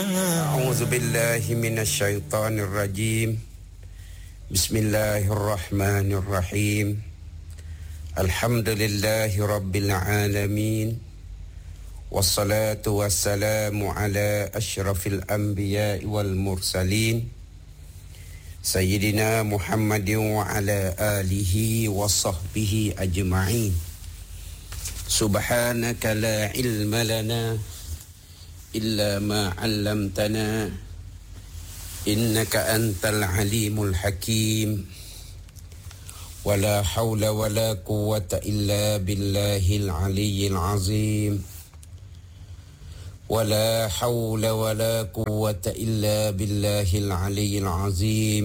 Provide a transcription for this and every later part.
أعوذ بالله من الشيطان الرجيم. بسم الله الرحمن الرحيم. الحمد لله رب العالمين. والصلاة والسلام على أشرف الأنبياء والمرسلين سيدنا محمد وعلى آله وصحبه أجمعين. سبحانك لا علم لنا إلا ما علمتنا إنك أنت العليم الحكيم. ولا حول ولا قوة إلا بالله العلي العظيم. ولا حول ولا قوة إلا بالله العلي العظيم.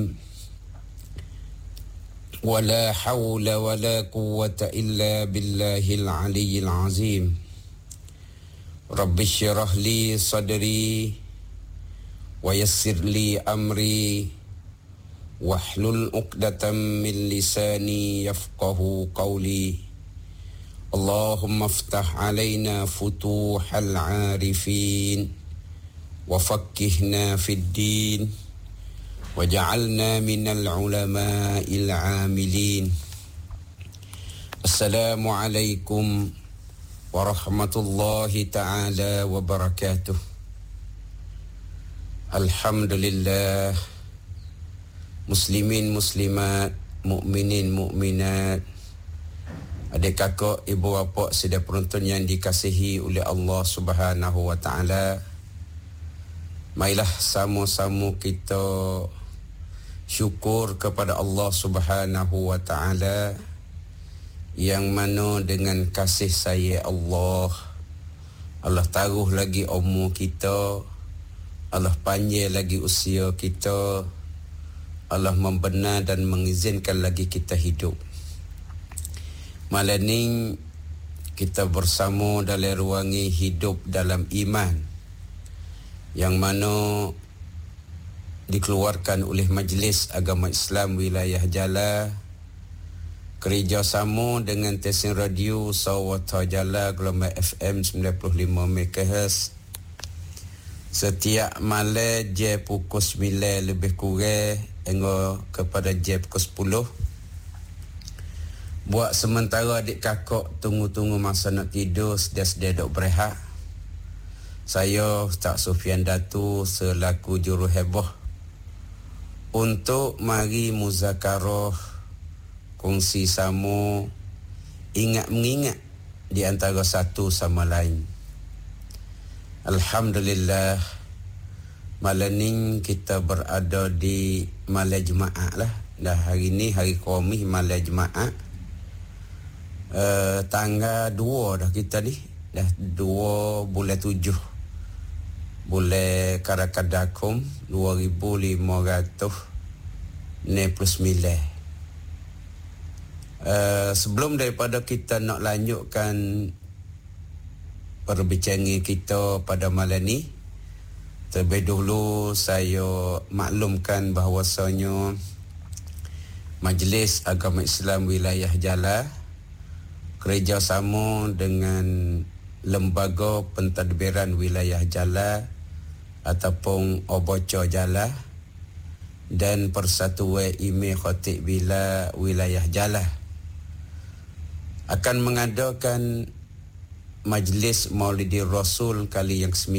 ولا حول ولا قوة إلا بالله العلي العظيم. رب اشرح لي صدري ويسر لي أمري واحلل عقدة من لساني يفقه قولي. اللهم افتح علينا فتوح العارفين وفقهنا في الدين وجعلنا من العلماء العاملين. السلام عليكم warahmatullahi ta'ala wabarakatuh. Alhamdulillah, muslimin muslimat, mukminin mukminat, adik kakak, ibu bapa, sedaya penonton yang dikasihi oleh Allah Subhanahu wa taala. Marilah sama-sama kita syukur kepada Allah Subhanahu wa taala yang mana dengan kasih sayang Allah taruh lagi umur kita, Allah panjang lagi usia kita, Allah membenar dan mengizinkan lagi kita hidup. Malam ni kita bersama dalam ruangi hidup dalam iman yang mana dikeluarkan oleh Majlis Agama Islam Wilayah Jala kerjasama dengan stesen radio Sawata Jala gelombang FM 95 MHz setiap malam jam pukul 9 lebih kurang hingga kepada jam pukul 10. Buat sementara adik kakak tunggu-tunggu masa nak tidur, sedia-sedia duk berehat. Saya Ustaz Sufian Datu selaku juruhebah untuk mari muzakarah, kongsi sama, ingat mengingat di antara satu sama lain. Alhamdulillah, malam ni kita berada di malam Jumaat lah. Dah hari ni hari Khamis, malam Jumaat. Tanggal 2 dah kita ni. Dah 2 bulan 7. Bulan Karakadakum 2569. Sebelum daripada kita nak lanjutkan perbincangan kita pada malam ni, terlebih dahulu saya maklumkan bahawasanya Majlis Agama Islam Wilayah Jala kerjasama dengan Lembaga Pentadbiran Wilayah Jala ataupun Oboco Jala dan Persatuan Imam Khatib Bila Wilayah Jala akan mengadakan Majlis Maulidi Rasul kali yang 9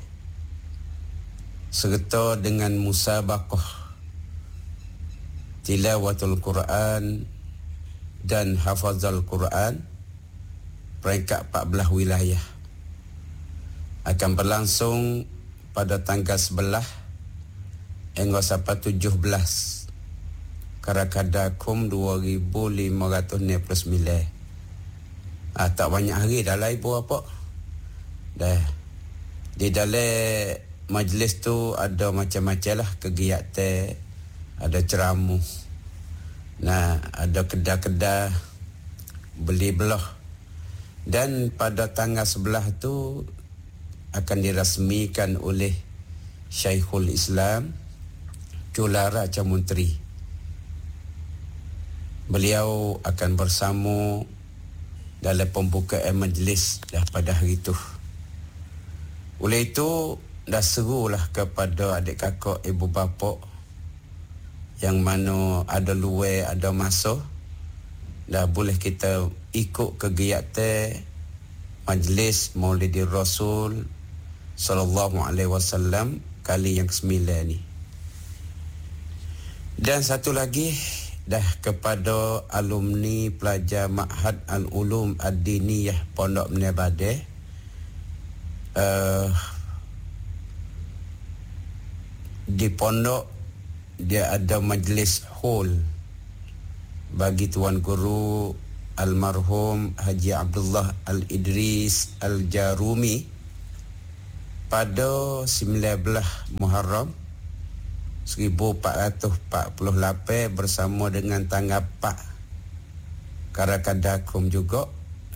serta dengan musabaqah tilawatul Quran dan hafazal Quran peringkat 14 wilayah akan berlangsung pada tanggal 11 hingga sampai 17 Karakadakum 2569. Tak banyak hari dah lah ibu apa. Dah. Di dalam majlis tu ada macam-macam lah kegiatan. Ada ceramah. Nah, ada kedai-kedai beli belah. Dan pada tanggal 11 tu akan dirasmikan oleh Syekhul Islam Culara Camuntri. Beliau akan bersama dalam pembukaan majlis dah pada hari itu. Oleh itu dah serulah kepada adik kakak ibu bapa yang mana ada luar ada masa, dah boleh kita ikut kegiatan majlis Maulidir Rasul sallallahu alaihi wasallam kali yang ke-9 ni. Dan satu lagi dah kepada alumni pelajar Ma'had Al-Ulum Ad-Diniyah Pondok Menir Badeh, di pondok dia ada majlis hall bagi Tuan Guru almarhum Haji Abdullah Al-Idris Al-Jarumi pada 19 Muharram 1448 bersama dengan tanggal 4 Karakadakum juga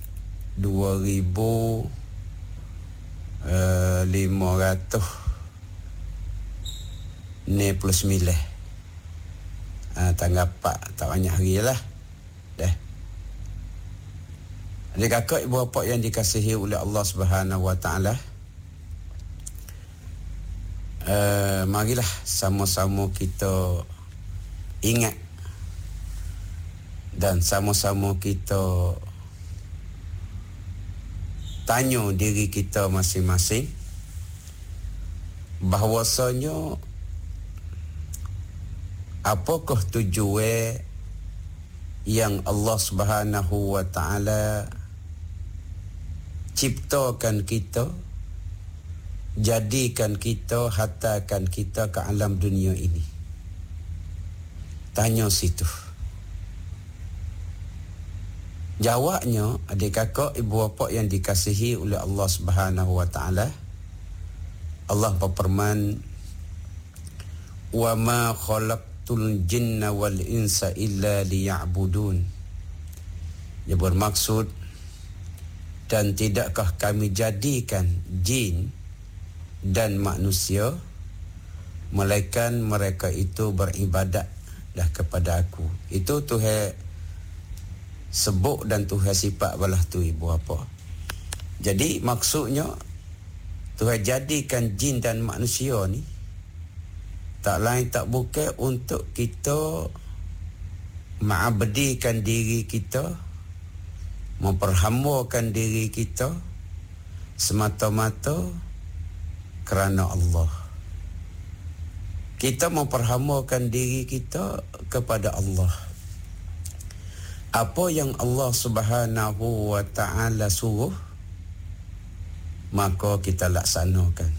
2599. Tanggal 4, tak banyak hari lah. Dah. Adik kakak ibu bapa yang dikasihi oleh Allah Subhanahu wa taala, marilah sama-sama kita ingat dan sama-sama kita tanya diri kita masing-masing bahawasanya apakah tujuan yang Allah Subhanahu wa taala ciptakan kita, jadikan kita, hantarkan kita ke alam dunia ini. Tanya situ. Jawabnya, adik kakak ibu bapa yang dikasihi oleh Allah Subhanahu wa taala, Allah berfirman, "Wa ma khalaqtul jinna wal insa illa liya'budun." Dia bermaksud, dan tidakkah kami jadikan jin dan manusia melainkan mereka itu beribadat dah kepada aku. Itu Tuhan sebut dan Tuhan sifat balah tu ibu apa. Jadi maksudnya Tuhan jadikan jin dan manusia ni tak lain tak bukan untuk kita mengabdikan diri kita, memperhambakan diri kita semata-mata kerana Allah. Kita memperhambakan diri kita kepada Allah. Apa yang Allah Subhanahu wa taala suruh, maka kita laksanakan.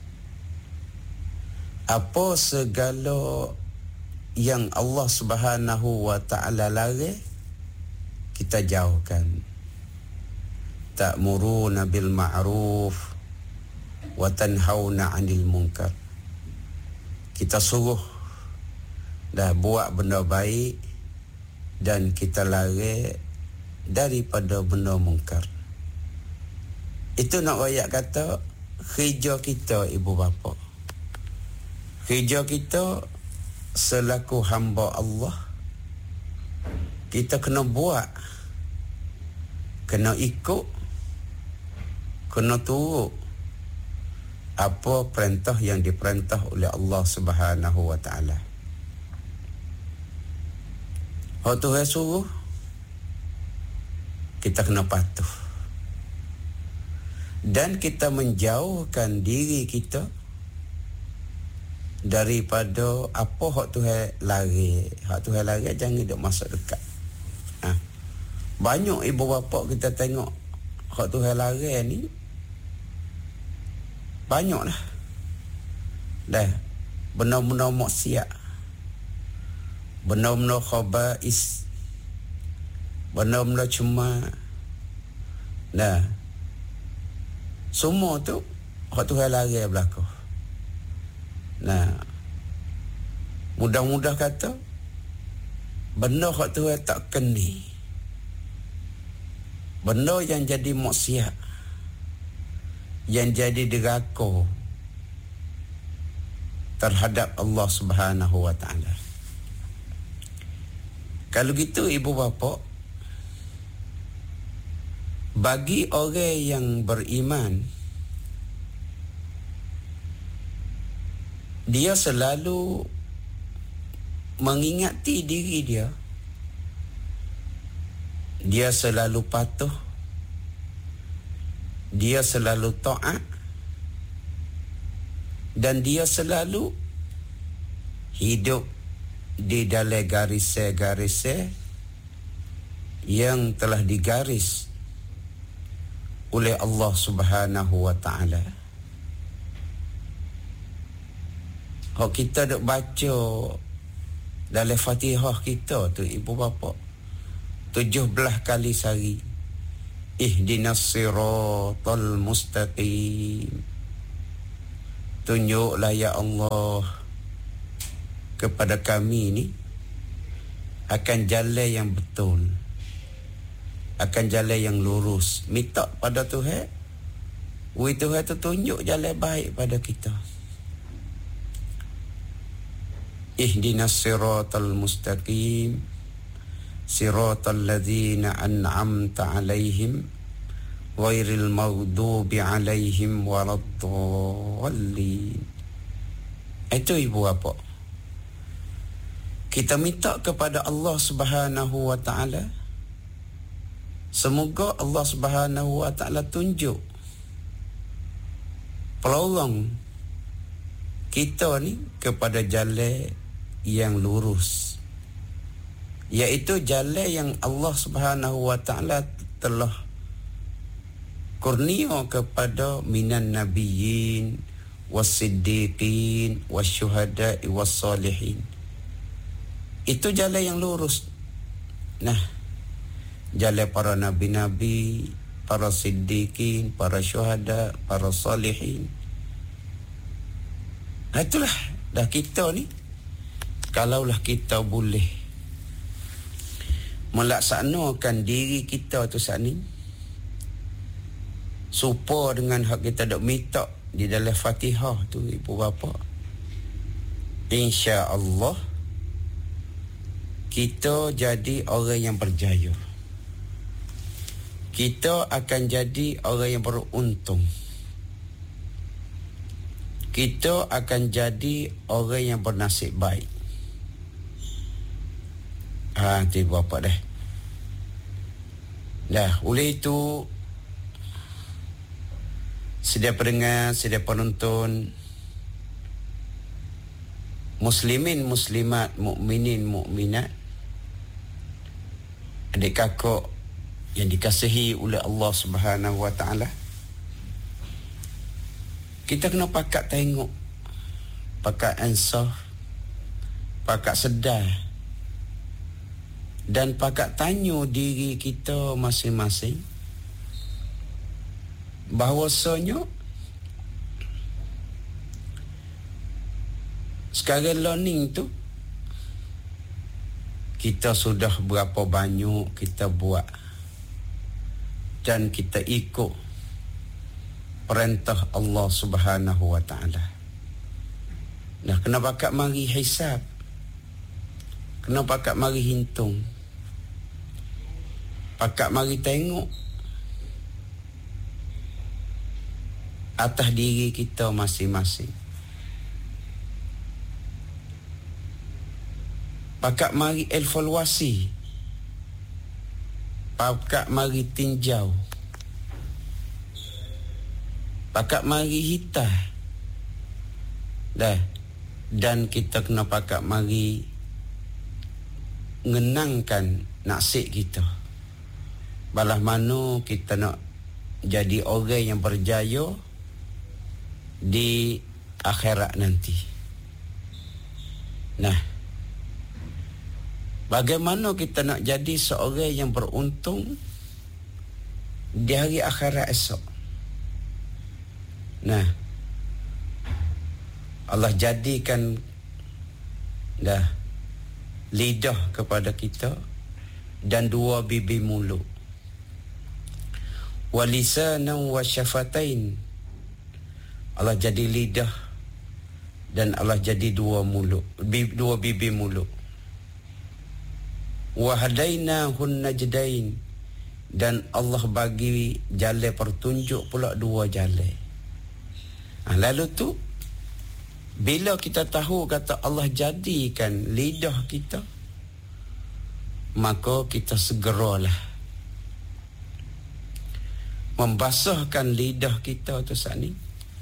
Apa segala yang Allah Subhanahu wa taala larang, kita jauhkan. Ta'muruna bil ma'ruf wa tanhauna 'anil munkar. Kita suruh dah buat benda baik dan kita larang daripada benda mungkar. Itu nak ayat kata kerja kita ibu bapa. Kerja kita selaku hamba Allah, kita kena buat, kena ikut, kena turut apa perintah yang diperintah oleh Allah Subhanahu wa taala. Hak Tuhan suruh, kita kena patuh. Dan kita menjauhkan diri kita daripada apa hak Tuhan larang. Hak Tuhan larang jangan duk masuk dekat. Banyak ibu bapa kita tengok hak Tuhan larang ni banyaklah. Dah benda-benda maksiat, benda-benda khaba'is, benda-benda cuma. Dah semua tu hak Tuhan larang berlaku. Nah, mudah-mudah kata benda hak Tuhan tak keni, benda yang jadi maksiat, yang jadi deraka terhadap Allah Subhanahu wa taala. Kalau gitu ibu bapa, bagi orang yang beriman, dia selalu mengingati diri dia. Dia selalu patuh. Dia selalu taat. Dan dia selalu hidup di dalam garis-garis yang telah digaris oleh Allah Subhanahu wa taala. Hak kita duk baca dalam Fatihah kita tu ibu bapa 17 kali sehari. Ihdinas siratal mustaqim. Tunjuklah ya Allah kepada kami ni akan jalan yang betul, akan jalan yang lurus. Minta pada Tuhan, Tuhan tu tunjuk jalan baik pada kita. Ihdinas siratal mustaqim, siratal ladzina an'amta alaihim ghairil maghdubi alaihim waladdallin. Itu ibu bapa. Kita minta kepada Allah Subhanahu wa taala, semoga Allah Subhanahu wa taala tunjuk peluang kita ni kepada jalan yang lurus, iaitu jalan yang Allah Subhanahu wa taala telah kurnia kepada minan nabiyyin was-siddiqin wasyuhada'i was-salihin. Itu jalan yang lurus. Nah, jalan para nabi-nabi, para siddiqin, para syuhada, para salihin. Itulah dah kita ni. Kalaulah kita boleh melaksanakan diri kita tu saat ni serupa dengan hak kita dok minta di dalam Fatihah tu ibu bapa, insya-Allah kita jadi orang yang berjaya. Kita akan jadi orang yang beruntung. Kita akan jadi orang yang bernasib baik. Tu ibu bapa dah. Dah, oleh itu sedia pendengar, sedia penonton, muslimin, muslimat, mukminin, mukminat, adik kakak yang dikasihi oleh Allah Subhanahu wa taala. Kita kena pakat tengok, pakat insaf, pakat sedar dan pakat tanya diri kita masing-masing bahawasanya sekarang learning tu kita sudah berapa banyak kita buat dan kita ikut perintah Allah Subhanahu wa taala. Nah, kena pakat mari hisab, kena pakat mari hitung, pakat mari tengok atas diri kita masing-masing. Pakat mari evaluasi, pakat mari tinjau, pakat mari hitah dah, dan kita kena pakat mari ngenangkan nasib kita. Balah mana kita nak jadi orang yang berjaya di akhirat nanti. Nah, bagaimana kita nak jadi seorang yang beruntung di hari akhirat esok? Nah, Allah jadikan dah lidah kepada kita dan 2 bibir mulut. Wa lisanan wa syafatain. Allah jadi lidah dan Allah jadi 2 mulut, 2 bibir mulut. Wa hadainahun najdain, dan Allah bagi jalan pertunjuk pula 2 jalan. Lalu tu Bila kita tahu kata Allah jadikan lidah kita, maka kita segeralah membasuhkan lidah kita tu saat ni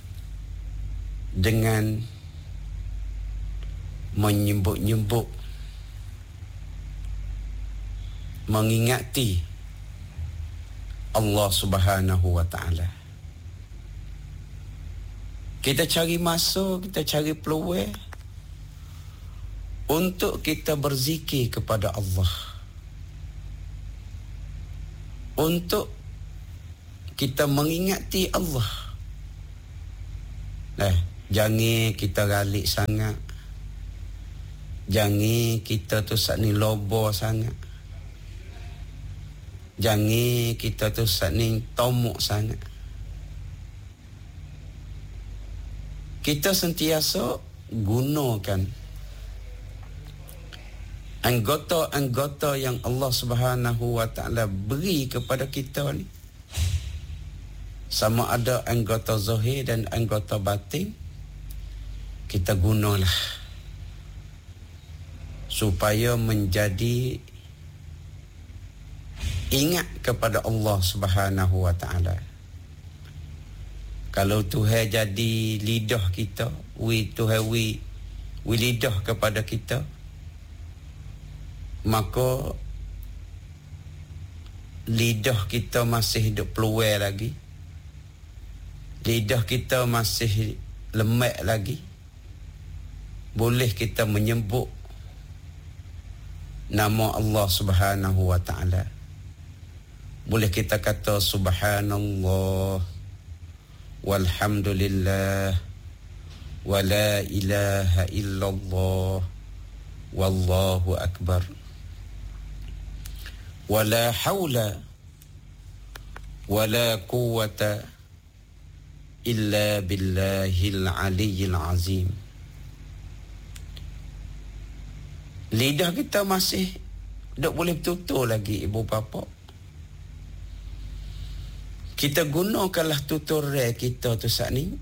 dengan menyebut-nyebut, mengingati Allah Subhanahu wa ta'ala. Kita cari masa, kita cari peluang untuk kita berzikir kepada Allah, untuk kita mengingati Allah. Jangan kita galik sangat, jangan kita tu saat ni lobo sangat, jangan kita tu saat ni tomok sangat. Kita sentiasa gunakan anggota-anggota yang Allah Subhanahu wa ta'ala beri kepada kita ni, sama ada anggota zahir dan anggota batin, kita gunalah supaya menjadi ingat kepada Allah Subhanahu wa ta'ala. Kalau Tuhan jadi lidah kita, Tuhan lidah kepada kita, maka lidah kita masih hidup peluang lagi, lidah kita masih lemak lagi, boleh kita menyebut nama Allah Subhanahu wa ta'ala. Boleh kita kata subhanallah, walhamdulillah, wa la ilaha illallah, wallahu akbar, wa la hawla wa la quwwata illa billahil aliyyil azim. Lidah kita masih tak boleh betul-betul lagi, ibu bapa. Kita gunakanlah tutorial kita tu saat ni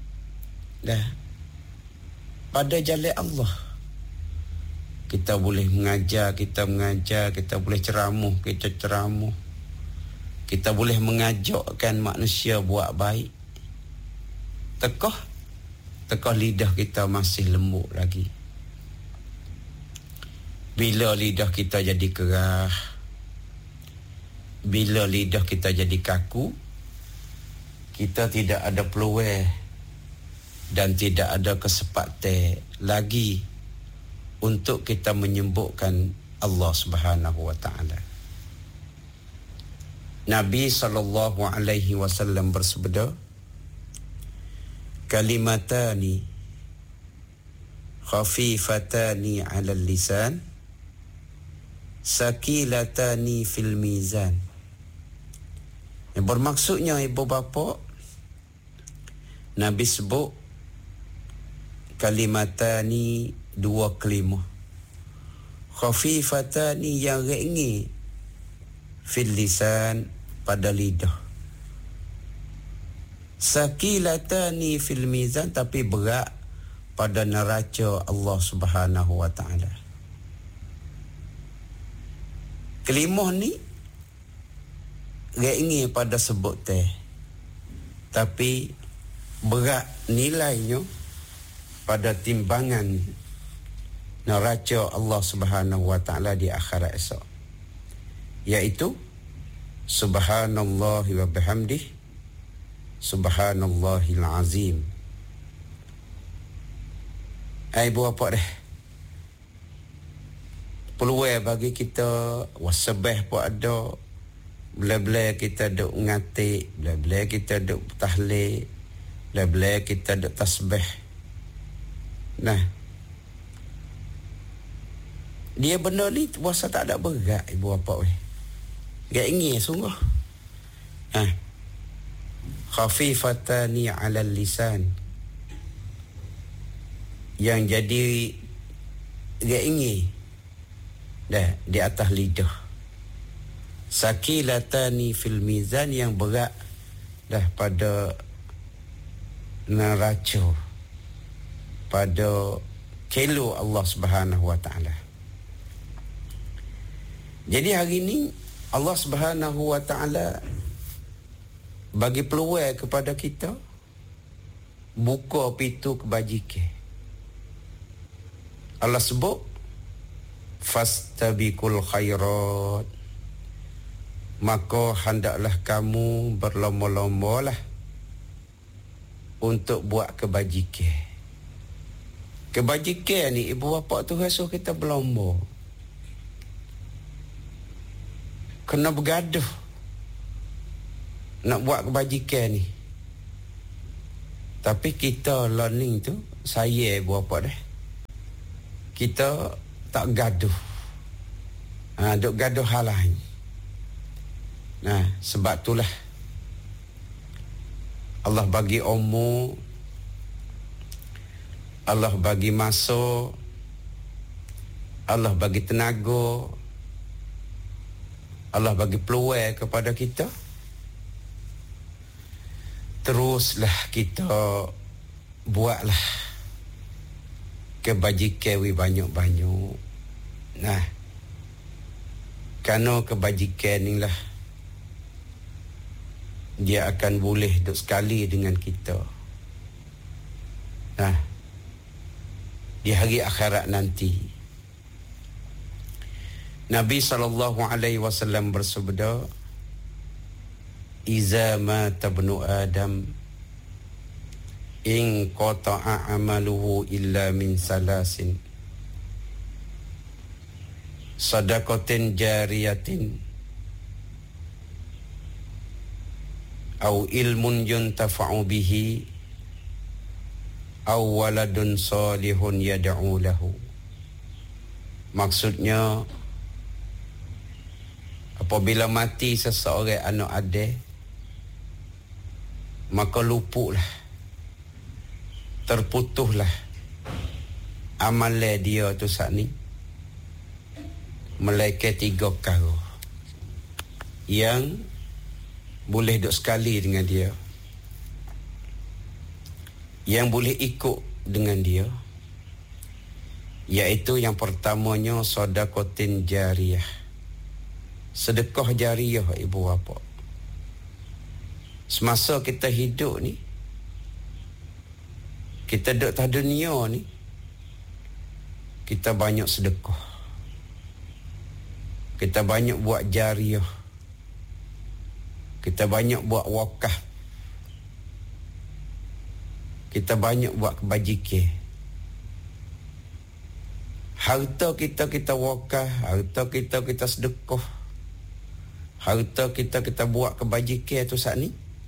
pada jalan Allah. Kita boleh mengajar, kita boleh ceramah, kita ceramah. Kita boleh mengajakkan manusia buat baik. Tekah lidah kita masih lembut lagi. Bila lidah kita jadi kerah, bila lidah kita jadi kaku, kita tidak ada peluang dan tidak ada kesempatan lagi untuk kita menyebutkan Allah Subhanahu wa ta'ala. Nabi SAW bersabda, kalimatani khafifatani 'ala lisan, sakilatani fil mizan. Yang bermaksudnya, ibu bapa, Nabi sebut kalimatani, dua kalimah, khafifatani yang ringan, fil lisan, pada lidah, sakilatani fil mizan, tapi berat pada neraca Allah Subhanahu wa ta'ala. Kalimah ni ringan pada sebut teh, tapi berat nilainya pada timbangan neraca Allah Subhanahu wa ta'ala di akhirat esok, iaitu subhanallah wa bihamdih, subhanallahil azim. Ibu apa dah peluang bagi kita wasabah pun ada, bila-bila kita duk ngatik, bila-bila kita duk tahlil, bila-bila kita duk tasbih. Nah, dia benda ni puasa tak ada berat, ibu bapa weh. Gak ingin sungguh. Khafifatani 'ala lisan, yang jadi gak ingin di atas lidah. Sakilatani fil mizan, yang berat pada neraca. pada kelo Allah Subhanahu Wa Taala. Jadi hari ini Allah Subhanahu Wa Taala bagi peluang kepada kita buka pintu kebajikan. Allah sebut fastabiqul khairat, maka hendaklah kamu berlomba-lombalah untuk buat kebajikan. Kebajikan ni ibu bapa tu rasa kita berlomba, kena bergaduh nak buat kebajikan ni. Tapi kita learning tu, saya ibu bapa dah, kita tak gaduh. Duk gaduh hal lain. Nah, sebab itulah Allah bagi umur, Allah bagi masa, Allah bagi tenaga, Allah bagi peluang kepada kita. Teruslah kita buatlah kebajikan banyak-banyak. Nah, kerana kebajikan inilah dia akan boleh duduk sekali dengan kita. Nah, di hari akhirat nanti. Nabi SAW bersabda, "Iza mata ibnu Adam, in qata'a amaluhu illa min salasin. Sadaqatin jariyatin, au ilmun yuntafa'u bihi, au waladun salihun yad'u lahu." Maksudnya, apabila mati seseorang anak adik, maka luputlah, terputuslah amalan dia tu saat ni, melainkan 3 perkara yang boleh duduk sekali dengan dia, yang boleh ikut dengan dia, iaitu yang pertamanya sedekah jariyah. Sedekah jariyah ibu bapa. Semasa kita hidup ni, kita duduk atas dunia ni, kita banyak sedekah, kita banyak buat jariyah, kita banyak buat wakaf, kita banyak buat kebajikan. Harta kita wakaf, harta kita sedekah, harta kita buat kebajikan tu saat ni,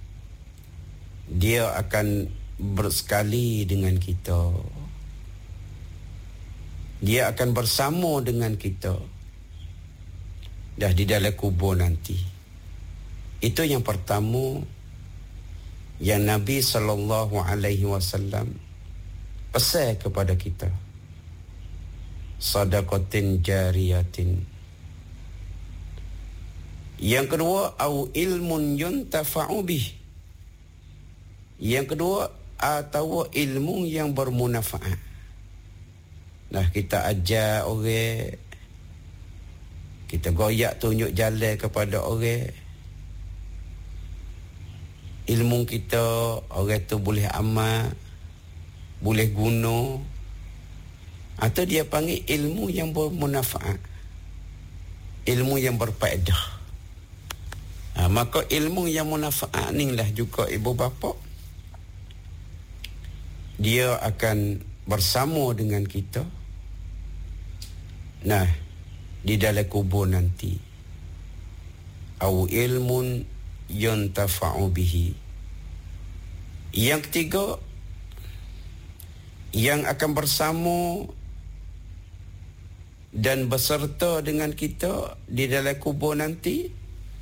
dia akan bersekali dengan kita. Dia akan bersama dengan kita dah di dalam kubur nanti. Itu yang pertama yang Nabi SAW pesan kepada kita. Sadaqatin jariyatin. Yang kedua, au ilmun yuntafa'u bih. Yang kedua, atau ilmu yang bermanfaat. Nah, kita ajar orang, kita goyak tunjuk jalan kepada orang. Ilmu kita, orang tu boleh amal, boleh guna. Atau dia panggil ilmu yang bermanfaat, ilmu yang berfaedah. Maka ilmu yang manfaat ni lah juga ibu bapa, dia akan bersama dengan kita. Nah, di dalam kubur nanti. Au ilmun yuntafa'u bihi. Yang ketiga, yang akan bersama dan berserta dengan kita di dalam kubur nanti,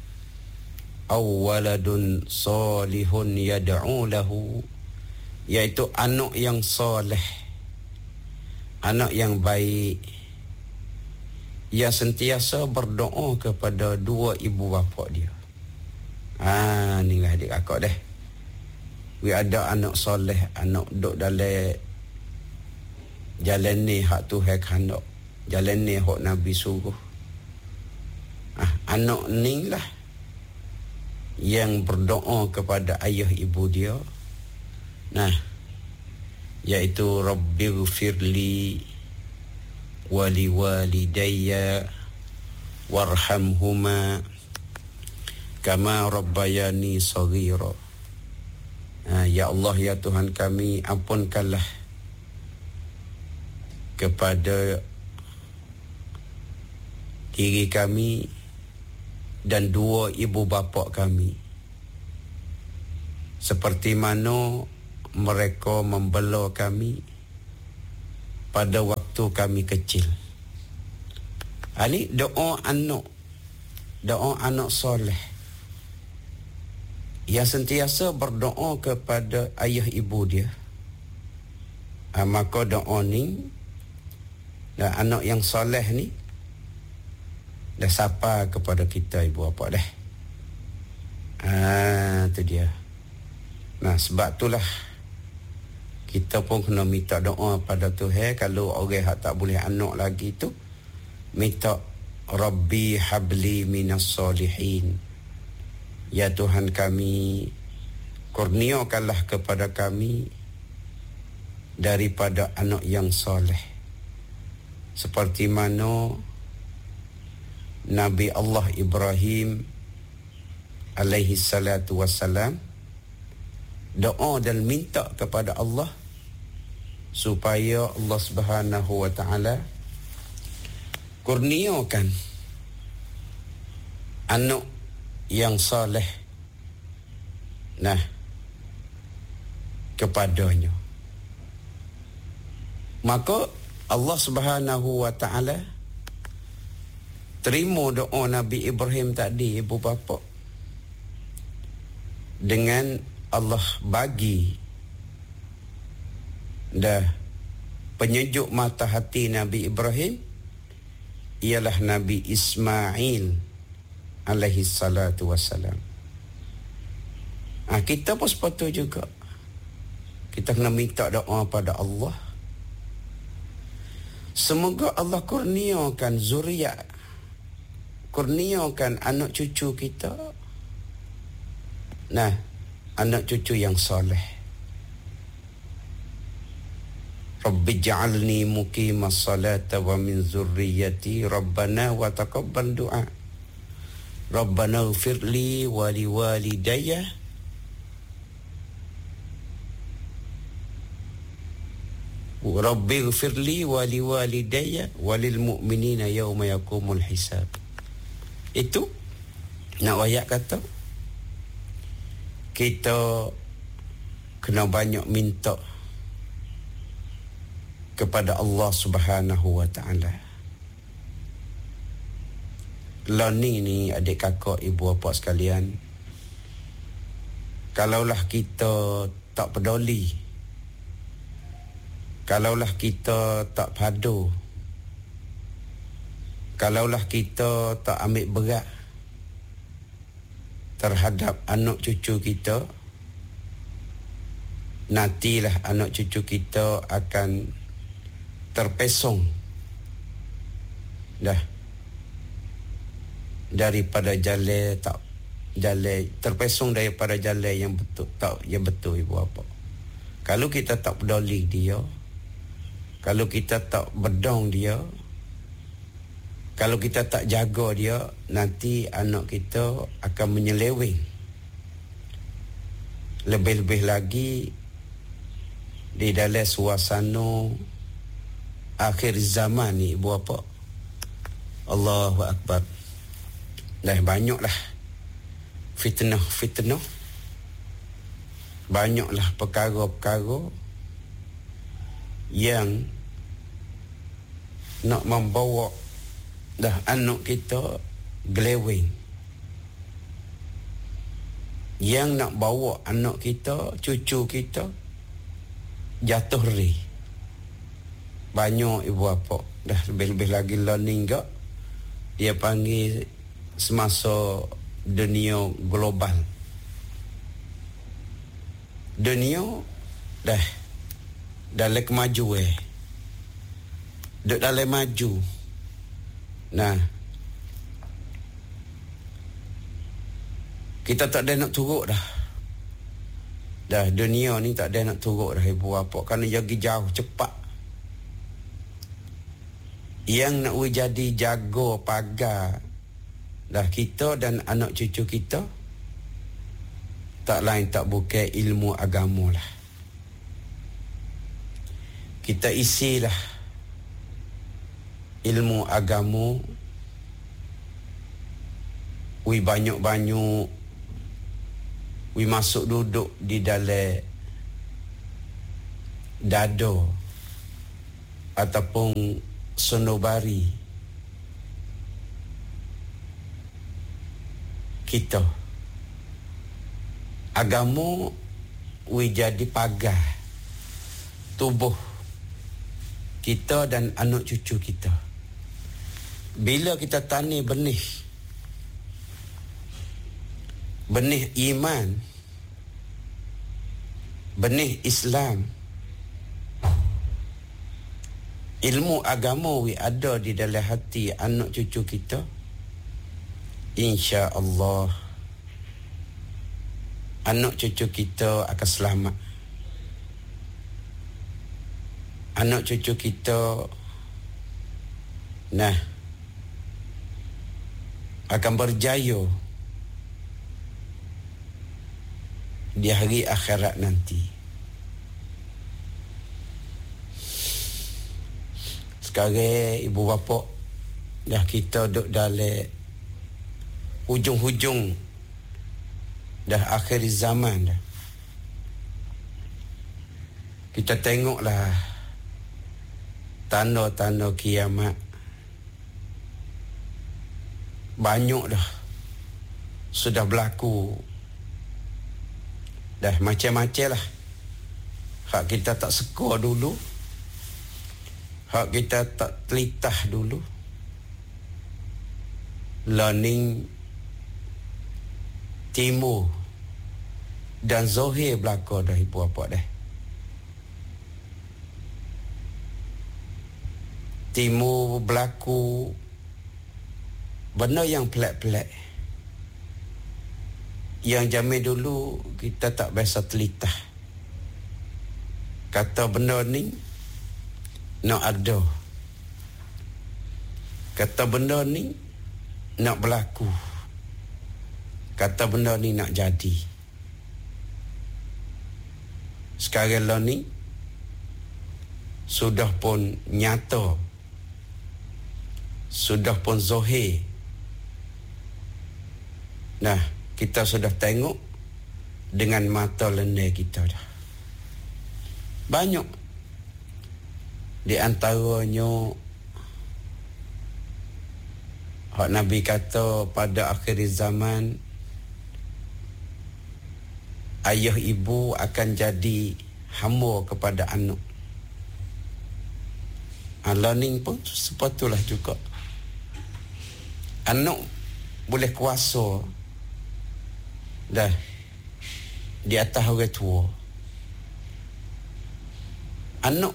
awaladun salihun yad'u lahu, iaitu anak yang soleh, anak yang baik, yang sentiasa berdoa kepada dua ibu bapa dia. Inilah adik kakak dah. We ada anak soleh, anak duduk dalam jalan ni hak Tuhan khanak, jalan ni hak Nabi suruh. Anak ni lah yang berdoa kepada ayah ibu dia, iaitu Rabbighfirli wali walidayya warhamhuma kama rabbayani saghira. Ya Allah, ya Tuhan kami, ampunkanlah kepada diri kami dan dua ibu bapa kami, seperti mana mereka membela kami pada waktu kami kecil. Ini doa anak soleh yang sentiasa berdoa kepada ayah ibu dia. Maka doa ni, dan anak yang soleh ni dah sapa kepada kita ibu bapa dah. Itu dia. Sebab itulah kita pun kena minta doa pada Tuhan. Kalau orang yang tak boleh anak lagi tu, minta Rabbi habli minas solihin. Ya Tuhan kami, kurniakanlah kepada kami daripada anak yang soleh, seperti mana Nabi Allah Ibrahim alaihi salatu wassalam doa dan minta kepada Allah supaya Allah Subhanahu wa taala kurniakan anak yang soleh kepadanya. Maka Allah Subhanahu wa taala terima doa Nabi Ibrahim tadi ibu bapa, dengan Allah bagi penyejuk mata hati Nabi Ibrahim ialah Nabi Ismail alaihi salatu wassalam. Kita pun sepatutnya juga kita kena minta doa pada Allah, semoga Allah kurniakan zuriat, kurniakan anak cucu kita, anak cucu yang soleh. Rabbi ja'alni muqimas salata wa min zurriyyati rabbana wa taqabbal du'a. Rabbana ighfirli wa liwalidayya Rabbi ighfirli wa liwalidayya wa lil mu'minina yawma yaqumul hisab. Itu nak ayat kata kita kena banyak minta kepada Allah Subhanahu wa taala. Ni adik kakak ibu bapa sekalian, kalaulah kita tak peduli, kalaulah kita tak padu, kalaulah kita tak ambil berat terhadap anak cucu kita, nantilah anak cucu kita akan terpesong daripada jalan terpesong daripada jalan yang betul ibu bapa. Kalau kita tak peduli dia, kalau kita tak bedong dia, kalau kita tak jaga dia, nanti anak kita akan menyeleweng. Lebih-lebih lagi di dalam suasana akhir zaman ni ibu bapa. Allahu Akbar. Banyaklah fitnah, banyaklah perkara-perkara yang nak membawa anak kita geleweng, yang nak bawa anak kita, cucu kita jatuh ri. Banyak ibu bapa. Lebih-lebih lagi learning gak dia panggil semasa dunia global. Dunia dalam kemajuan. duk dalam maju. Nah, kita tak ada nak turut dah. Dah dunia ni tak ada nak turut dah ibu bapa, kerana pergi jauh cepat. Yang nak jadi jaga pagar dah kita dan anak cucu kita, tak lain tak bukan ilmu agama lah. Kita isilah ilmu agama, wi banyak-banyak, wi masuk duduk di dalam dado ataupun sonobari kita. Agama wi jadi pagar tubuh kita dan anak cucu kita. Bila kita tani benih iman, benih Islam, ilmu agama wi ada di dalam hati anak cucu kita, insya-Allah anak cucu kita akan selamat. Anak cucu kita akan berjaya di hari akhirat nanti. Sekarang ibu bapa dah kita duduk dalam hujung-hujung dah akhir zaman dah. Kita tengoklah tanda-tanda kiamat. Banyak dah sudah berlaku. Dah macam-macam lah. Hak kita tak seka dulu, hak kita tak telitah dulu. Learning timur dan zahir berlaku dah ibu bapa dah. Timur berlaku benda yang pelik-pelik, yang zaman dulu kita tak biasa telitah. Kata benda ni nak ada, kata benda ni nak berlaku, kata benda ni nak jadi. Sekarang lah ni sudah pun nyata, sudah pun zahir. Nah, kita sudah tengok dengan mata lendir kita dah. Banyak di antaranya hak Nabi kata pada akhir zaman ayah ibu akan jadi hamba kepada anak. Learning pun sepatulah juga. Anak boleh kuasa dah di atas orang tua. Anak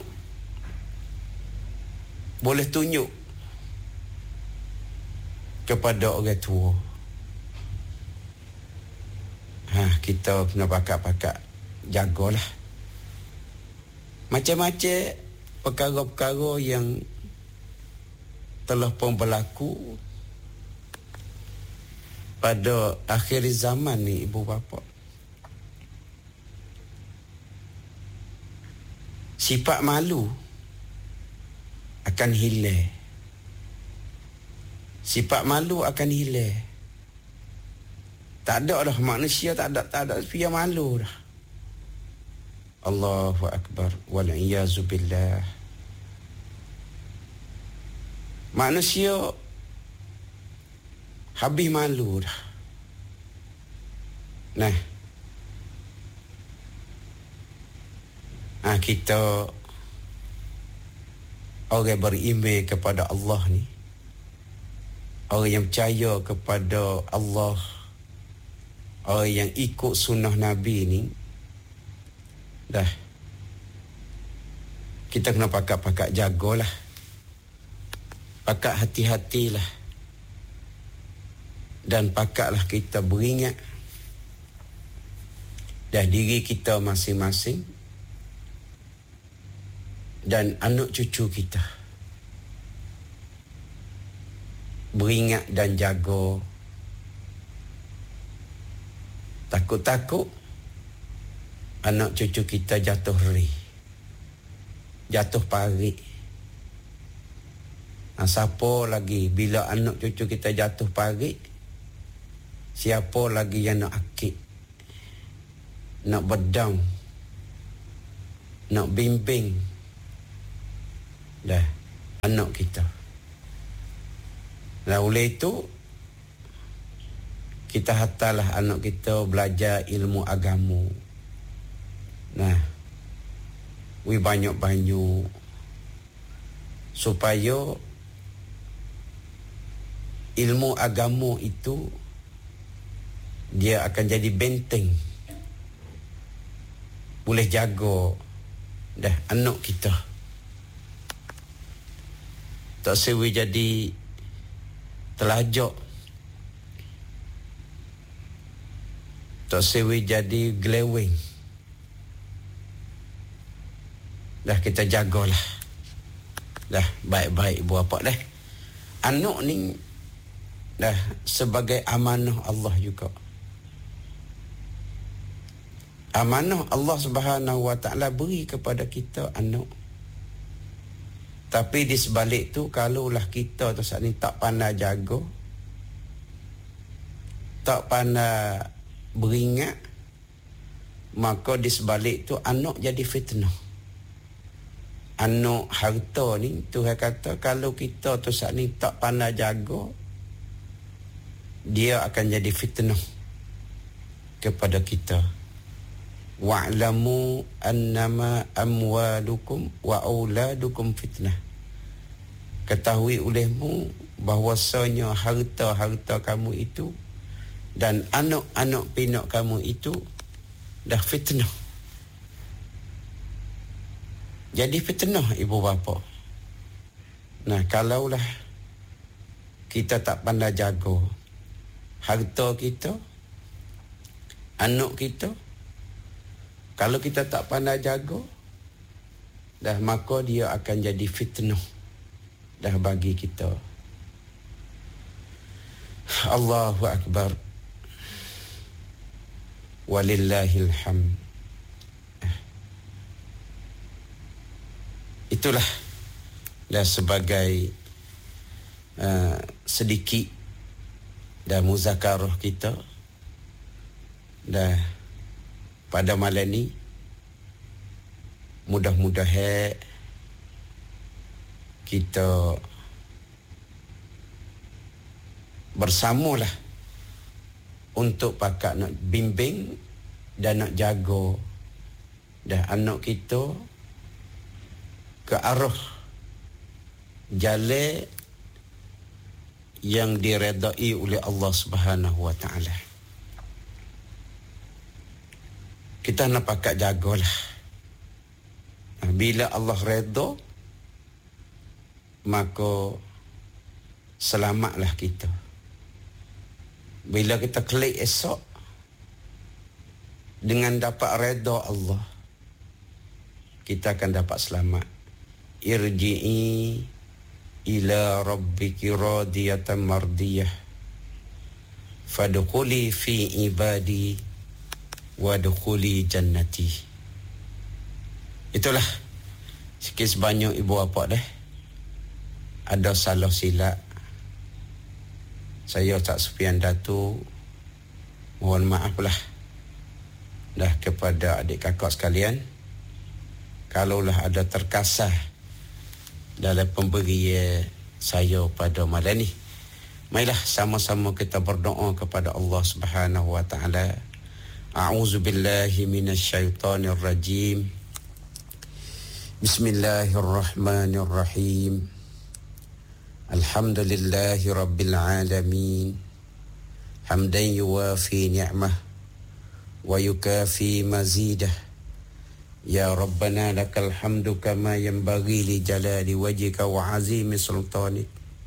boleh tunjuk kepada orang tua. Kita kena pakak-pakak jagalah. Macam-macam perkara-perkara yang telah pun berlaku pada akhir zaman ni ibu bapa. Sifat malu akan hilang. Sifat malu akan hilang. Tak ada dah manusia, tak ada dia malu dah. Allahu akbar wal iyazu billah. Manusia habis malu dah. Kita orang beriman kepada Allah ni, orang yang percaya kepada Allah, orang yang ikut sunnah Nabi ni, dah kita kena pakak-pakak jagalah pakat hati-hatilah dan pakatlah kita beringat dah diri kita masing-masing dan anak cucu kita. Beringat dan jaga. Takut-takut anak cucu kita jatuh ri, jatuh parik. Siapa lagi bila anak cucu kita jatuh parik, siapa lagi yang nak akid, nak berdaun, nak bimbing dah anak kita. Nah, oleh itu kita hantarlah anak kita belajar ilmu agama. Nah, banyak-banyak supaya ilmu agama itu dia akan jadi benteng, boleh jaga dah anak kita. Tak sewi jadi telajak, tak sewi jadi geleweng. Dah kita jagalah. Dah baik-baik ibu bapa dah. Anak ni dah sebagai amanah Allah juga. Amanah Allah Subhanahu Wa Taala beri kepada kita anak. Tapi di sebalik tu, kalaulah kita tu saat ni tak pandai jaga, tak pandai beringat, maka di sebalik tu anak jadi fitnah. Anak harta ni, Tuhan kata kalau kita tu saat ni tak pandai jaga, dia akan jadi fitnah kepada kita. Wa'lamu annama amwalukum wa auladukum fitnah. Ketahui olehmu bahwasanya harta-harta kamu itu dan anak-anak pinak kamu itu dah fitnah. Jadi fitnah ibu bapa. Nah, kalaulah kita tak pandai jaga harta kita, anak kita, kalau kita tak pandai jaga, dah maka dia akan jadi fitnah dah bagi kita. Allahu Akbar. Walillahil hamd. Itulah dah sebagai sedikit dah muzakarah kita dah pada malam ni. Mudah-mudahan kita bersamalah untuk pakat nak bimbing dan nak jaga dah anak kita ke arah jalan yang diredai oleh Allah Subhanahu Wa Taala. Kita nak pakat jagalah. Bila Allah redha, maka selamatlah kita. Bila kita klik esok dengan dapat redha Allah, kita akan dapat selamat. Irji'i ila rabbiki radiyatan mardiyah fadkhuli fi ibadi wadkhuli jannati. Itulah sikit sebanyak ibu bapa dah. Ada salah silap, saya Ustaz Sufian Datuk mohon maaflah dah kepada adik kakak sekalian kalaulah ada terkasar dalam pemberian saya pada malam ni. Marilah sama-sama kita berdoa kepada Allah Subhanahu Wa Taala. A'udzubillahi minasyaitonir rajim. Bismillahirrahmanirrahim. Alhamdulillahi rabbil alamin. Hamdan yuwafi ni'mah wa yukafi mazidah. Ya Rabbana lakal hamdu kama yanbaghi li jalali wajhika wa azimi sultanik.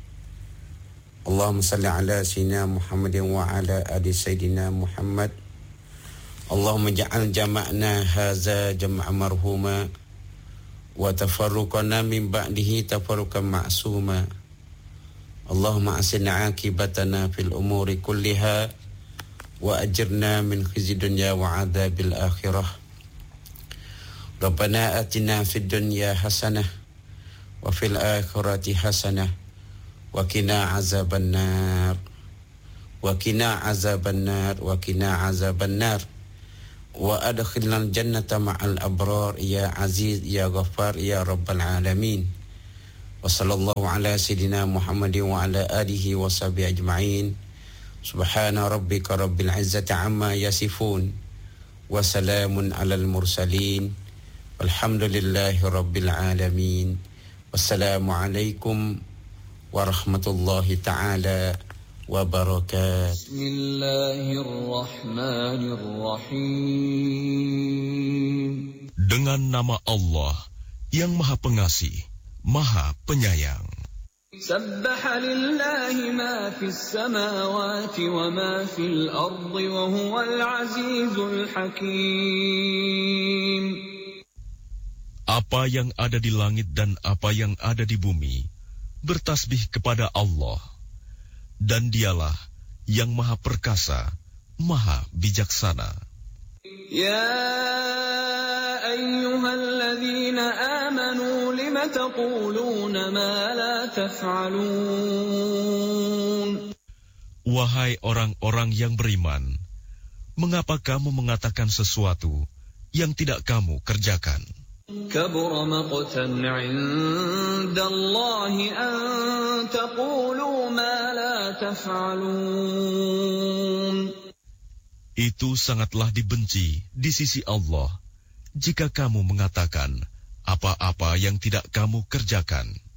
Allahumma salli ala sayyidina Muhammadin wa ala ali sayyidina Muhammad. Allahumma ja'al jama'na haza jam'a marhuma wa tafarruqana min ba'dihi tafarruqan ma'suma. Allahumma asinna akibatana fil umuri kulliha wa ajirna min khizyi dunya wa adzabil akhirah. Rabbana atina fid dunya hasanah wa fil akhirati hasanah wa qina azabannar wa qina azabannar wa qina azabannar wa adkhilnal jannata ma'al abrar ya aziz ya ghaffar ya rabbal alamin. Wa sallallahu ala sayyidina Muhammadin wa ala alihi wa sahbihi ajma'in. Subhana rabbika rabbil izzati amma yasifun wa salamun alal mursalin walhamdulillahi rabbil alamin. Wassalamualaikum warahmatullahi ta'ala wabarakatuh. Bismillahirrahmanirrahim. Dengan nama Allah yang Maha Pengasih, Maha Penyayang. Sabbaha lillahi ma fis samawati wa ma fil ardi wa huwal azizul hakim. Apa yang ada di langit dan apa yang ada di bumi bertasbih kepada Allah, dan Dialah yang Maha Perkasa, Maha Bijaksana. Ya ayyuhalladzina amanu lima taquluna ma la taf'alun. Wahai orang-orang yang beriman, mengapa kamu mengatakan sesuatu yang tidak kamu kerjakan? كبر مقتا عند الله أن تقولوا ما لا تفعلون. Itu sangatlah dibenci di sisi Allah jika kamu mengatakan apa-apa yang tidak kamu kerjakan.